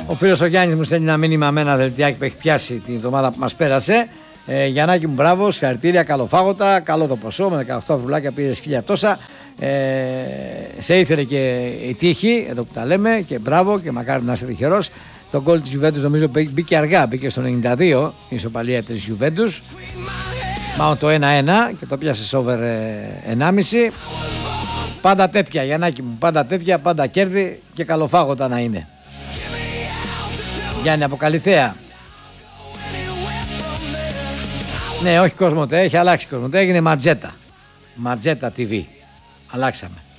Ο φίλος ο Γιάννης μου στέλνει ένα μήνυμα με ένα δελτιάκι που έχει πιάσει την εβδομάδα που μας πέρασε. Γιαννάκη μου, μπράβο, συγχαρητήρια, καλοφάγωτα, καλό το ποσό, με 18 βρουλάκια πήρες 1000 τόσα. Σε ήθελε και η τύχη, εδώ που τα λέμε, και μπράβο και μακάρι να είσαι τυχερός. Το γκολ της Juventus νομίζω μπήκε αργά, μπήκε στο 92, η ισοπαλία της Juventus. Μάλλον το 1-1 και το πιάσε over 1,5. Πάντα τέτοια, Γιαννάκη μου, πάντα τέτοια, πάντα κέρδη και καλοφάγωτα να είναι. Γιάννη από Καλιθέα. Ναι, όχι Κοσμοτέ, έχει αλλάξει Κοσμοτέ, έγινε Ματζέτα. Ματζέτα TV. Αλλάξαμε.